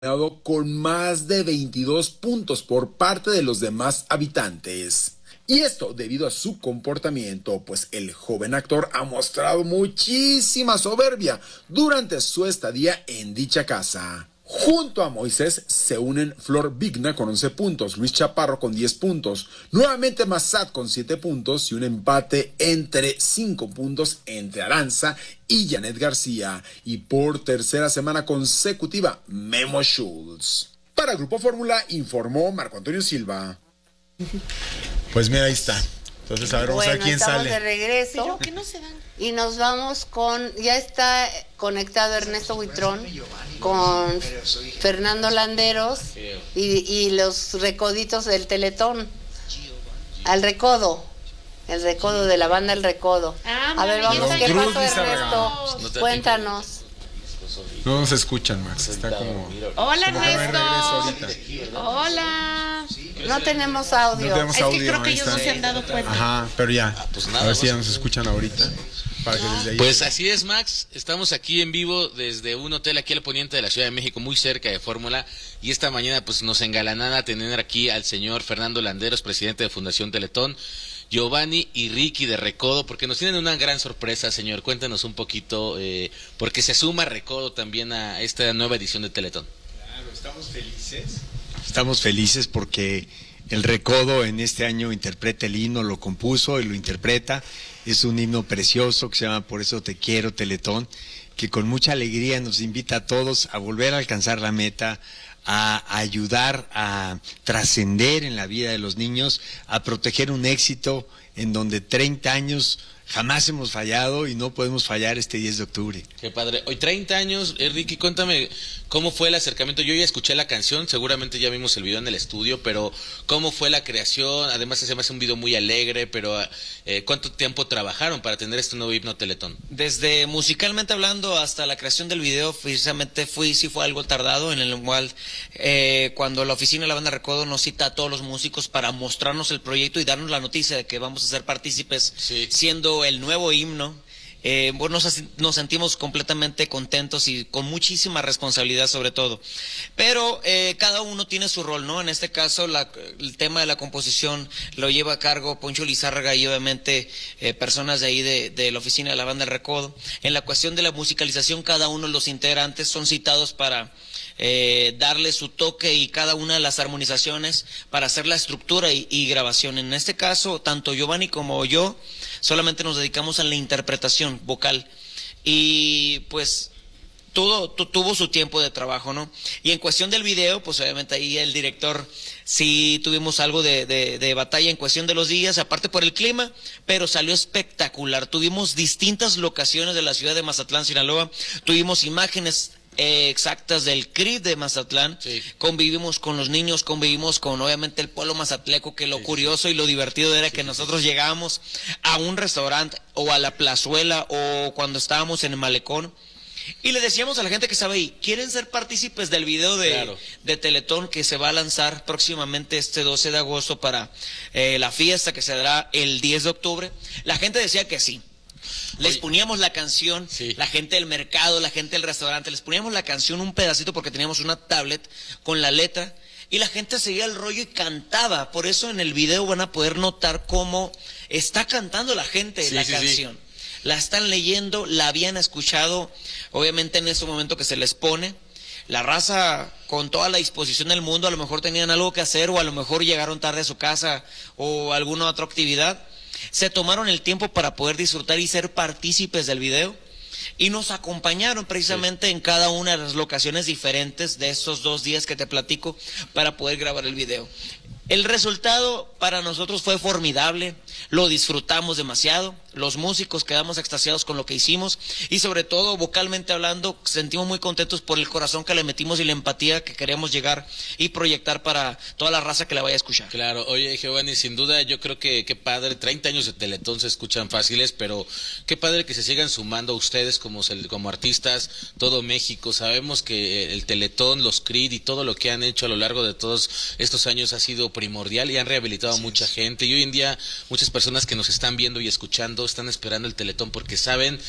con más de 22 puntos por parte de los demás habitantes. Y esto debido a su comportamiento, pues el joven actor ha mostrado muchísima soberbia durante su estadía en dicha casa. Junto a Moisés se unen Flor Vigna con 11 puntos, Luis Chaparro con 10 puntos, nuevamente Massad con 7 puntos y un empate entre 5 puntos entre Aranza y Janet García. Y por tercera semana consecutiva, Memo Schultz. Para Grupo Fórmula informó Marco Antonio Silva. Pues mira, ahí está. Entonces, a ver, vamos a ver quién estamos sale. De regreso. ¿Pero qué no se dan? Y nos vamos con, ya está conectado Ernesto Buitrón con Fernando Landeros y los recoditos del Teletón. Al recodo. El recodo de la banda El Recodo. A ver, vamos, ¿qué pasó, Ernesto? Cuéntanos. No nos escuchan, Max. Está como. Hola, como que no hay regreso Ernesto. Hola. No tenemos audio. No tenemos Es que audio, creo que ahí ellos está. no se han dado cuenta. Ajá, pero ya. Pues nada, a ver si ya vamos nos escuchan ahorita. Para que desde ahí. Pues así es, Max. Estamos aquí en vivo desde un hotel aquí al poniente de la Ciudad de México, muy cerca de Fórmula. Y esta mañana pues nos engalanan a tener aquí al señor Fernando Landeros, presidente de Fundación Teletón, Giovanni y Ricky de Recodo, porque nos tienen una gran sorpresa, señor. Cuéntanos un poquito, porque se suma Recodo también a esta nueva edición de Teletón. Claro, estamos felices. Estamos felices porque el Recodo en este año interpreta el himno, lo compuso y lo interpreta. Es un himno precioso que se llama Por eso te quiero, Teletón, que con mucha alegría nos invita a todos a volver a alcanzar la meta, a ayudar a trascender en la vida de los niños, a proteger un éxito en donde 30 años jamás hemos fallado y no podemos fallar este 10 de octubre. Qué padre. Hoy 30 años, Ricky, cuéntame cómo fue el acercamiento. Yo ya escuché la canción, seguramente ya vimos el video en el estudio, pero ¿cómo fue la creación? Además se me hace un video muy alegre, pero ¿cuánto tiempo trabajaron para tener este nuevo himno Teletón? Desde musicalmente hablando hasta la creación del video, precisamente sí fue algo tardado, en el cual cuando la oficina de la banda Recodo nos cita a todos los músicos para mostrarnos el proyecto y darnos la noticia de que vamos a ser partícipes, sí, siendo el nuevo himno. Bueno, nos sentimos completamente contentos y con muchísima responsabilidad sobre todo, pero cada uno tiene su rol, ¿no? En este caso el tema de la composición lo lleva a cargo Poncho Lizárraga y obviamente personas de ahí de la oficina de la banda El Recodo. En la cuestión de la musicalización, cada uno de los integrantes son citados para darle su toque y cada una de las armonizaciones para hacer la estructura y grabación. En este caso, tanto Giovanni como yo solamente nos dedicamos a la interpretación vocal y pues todo tuvo su tiempo de trabajo, ¿no? Y en cuestión del video, pues obviamente ahí el director sí tuvimos algo de batalla en cuestión de los días, aparte por el clima, pero salió espectacular. Tuvimos distintas locaciones de la ciudad de Mazatlán, Sinaloa, tuvimos imágenes exactas del CRID de Mazatlán, sí. Convivimos con los niños, convivimos con obviamente el pueblo mazatleco, que lo curioso y lo divertido era que nosotros llegábamos a un restaurante o a la plazuela o cuando estábamos en el malecón y le decíamos a la gente que estaba ahí, ¿quieren ser partícipes del video de Teletón que se va a lanzar próximamente este 12 de agosto para la fiesta que se dará el 10 de octubre? La gente decía que sí. Les poníamos la canción, sí. La gente del mercado, la gente del restaurante, les poníamos la canción un pedacito porque teníamos una tablet con la letra y la gente seguía el rollo y cantaba. Por eso en el video van a poder notar cómo está cantando la gente la canción. Sí. La están leyendo, la habían escuchado, obviamente en ese momento que se les pone. La raza con toda la disposición del mundo, a lo mejor tenían algo que hacer o a lo mejor llegaron tarde a su casa o alguna otra actividad. Se tomaron el tiempo para poder disfrutar y ser partícipes del video y nos acompañaron precisamente en cada una de las locaciones diferentes de estos 2 días que te platico para poder grabar el video. El resultado para nosotros fue formidable, lo disfrutamos demasiado, los músicos quedamos extasiados con lo que hicimos y sobre todo vocalmente hablando sentimos muy contentos por el corazón que le metimos y la empatía que queremos llegar y proyectar para toda la raza que la vaya a escuchar. Claro, oye Giovanni, sin duda yo creo que qué padre, 30 años de Teletón se escuchan fáciles, pero qué padre que se sigan sumando ustedes como artistas, todo México. Sabemos que el Teletón, los CRID y todo lo que han hecho a lo largo de todos estos años ha sido primordial y han rehabilitado a mucha gente y hoy en día muchas personas que nos están viendo y escuchando están esperando el Teletón porque saben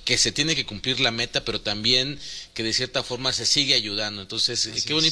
que se tiene que cumplir la meta, pero también que de cierta forma se sigue ayudando. Entonces, qué bonito